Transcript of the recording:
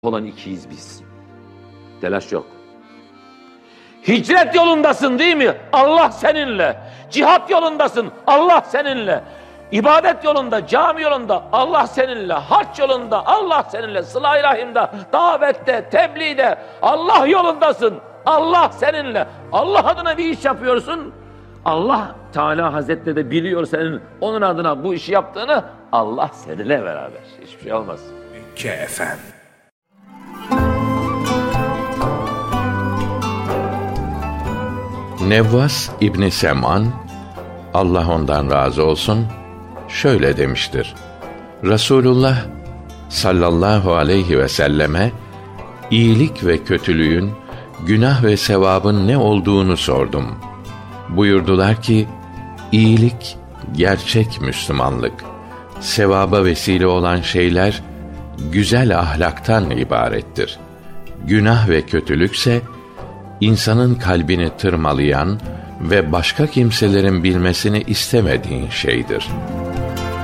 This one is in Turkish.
olan ikiyiz biz. Telaş yok. Hicret yolundasın değil mi? Allah seninle. Cihat yolundasın. Allah seninle. İbadet yolunda, cami yolunda Allah seninle. Hac yolunda Allah seninle. Sıla-i Rahim'de, davette, tebliğde Allah yolundasın. Allah seninle. Allah adına bir iş yapıyorsun. Allah Teala Hazretleri de biliyor senin onun adına bu işi yaptığını. Allah seninle beraber. Hiçbir şey olmaz. KFM. Nevvas İbn Sem'an, Allah ondan razı olsun, şöyle demiştir: Resulullah sallallahu aleyhi ve selleme iyilik ve kötülüğün, günah ve sevabın ne olduğunu sordum. Buyurdular ki, iyilik gerçek Müslümanlık, sevaba vesile olan şeyler güzel ahlaktan ibarettir. Günah ve kötülükse insanın kalbini tırmalayan ve başka kimselerin bilmesini istemediğin şeydir.